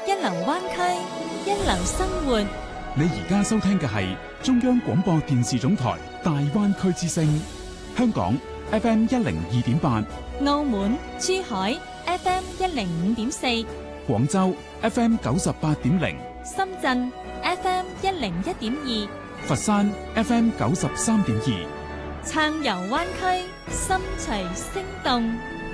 一流灣區，一流生活。 你而家收聽嘅係中央廣播電視總台大灣區之聲，香港 FM 102.8， 澳門、珠海 FM 105.4， 廣州 FM 98.0， 深圳 FM 101.2， 佛山 FM 93.2， 暢遊灣區，心隨聲動。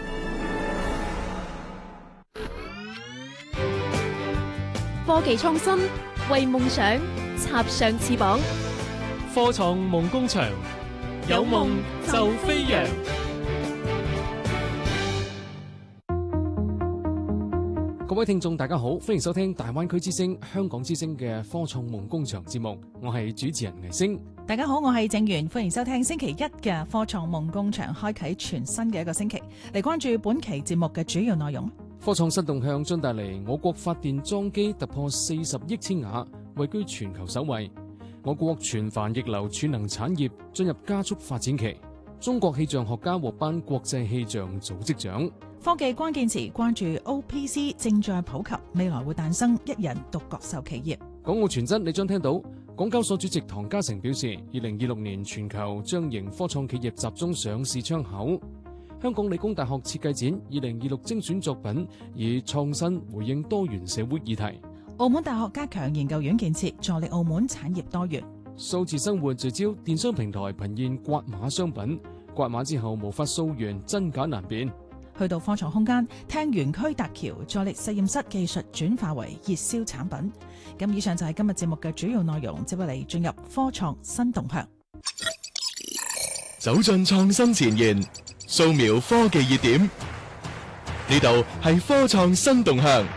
科技創新，為夢想插上翅膀。 科創夢工場，有夢就飛揚。各位聽眾大家好，歡迎收聽大灣區之聲、香港之聲嘅科創夢工場節目，我係主持人魏星。 大家好，我係鄭源，歡迎收聽星期一嘅科創夢工場，開啟全新嘅一個星期，嚟關注本期節目嘅主要內容。 科創新動向將帶嚟我國發電裝機突破40億千瓦，位居全球首位。我國全帆逆流儲能產業進入加速發展期。中國氣象學家獲頒國際氣象組織獎。 科技關鍵詞關注 OPC 正在普及，未來會誕生一人獨角獸企業。 港澳傳真你將聽到，港交所主席唐家成表示，2026年全球將迎科創企業集中上市窗口。香港理工大學設計展2026精選作品，以創新回應多元社會議題。 澳門大學加強研究院建設，助力澳門產業多元。 數字生活聚焦電商平台頻現刮碼商品，刮碼之後無法溯源，真假難辨。 去到科創空間，聽園區搭橋，助力實驗室技術轉化為熱銷產品。咁以上就係今日節目嘅主要內容，接落嚟進入科創新動向。 走進創新前沿，掃描科技熱點，呢度係科創新動向。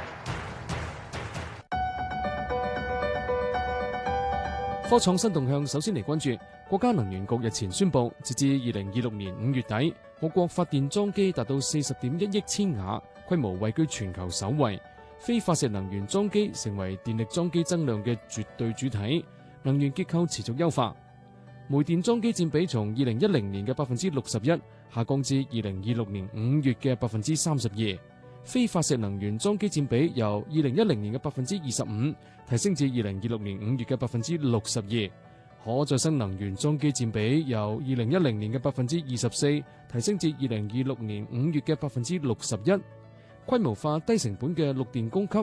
科創新動向首先嚟關注，國家能源局日前宣布，截至2026年5月底，我國發電裝機達到40.1億千瓦，規模位居全球首位。非化石能源裝機成為電力裝機增量嘅絕對主體，能源結構持續優化。煤電裝機佔比從2010年嘅61%下降至2026年5月嘅32%，非化石能源裝機佔比由2010年嘅25%提升至2026年5月嘅62%，可再生能源裝機佔比由2010年嘅24%提升至2026年5月嘅61%。規模化低成本嘅綠電供給